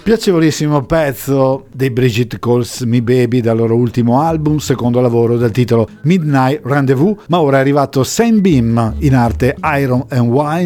Piacevolissimo pezzo dei Brigitte Calls Me Baby dal loro ultimo album, secondo lavoro, dal titolo Midnight Rendezvous, ma ora è arrivato Sam Beam, in arte Iron and Wine,